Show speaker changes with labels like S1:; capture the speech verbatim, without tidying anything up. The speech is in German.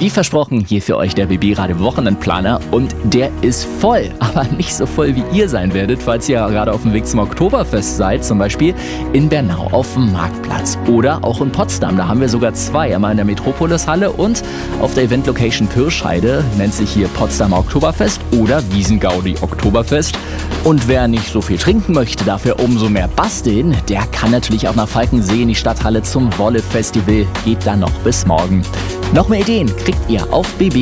S1: Wie versprochen, hier für euch der B B-Radio Wochenendplaner und der ist voll, aber nicht so voll wie ihr sein werdet, falls ihr gerade auf dem Weg zum Oktoberfest seid, zum Beispiel in Bernau auf dem Marktplatz oder auch in Potsdam. Da haben wir sogar zwei, einmal in der Metropolis-Halle und auf der Event-Location Pirscheide, nennt sich hier Potsdamer Oktoberfest oder Wiesengaudi Oktoberfest. Und wer nicht so viel trinken möchte, dafür umso mehr basteln, der kann natürlich auch nach Falkensee in die Stadthalle zum Wolle-Festival, geht dann noch bis morgen. Noch mehr Ideen kriegt ihr auf b b